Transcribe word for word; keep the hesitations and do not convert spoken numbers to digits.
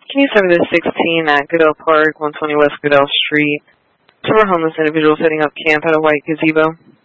Can you serve this sixteen at Goodell Park, one twenty West Goodell Street? Two are homeless individuals setting up camp at a white gazebo.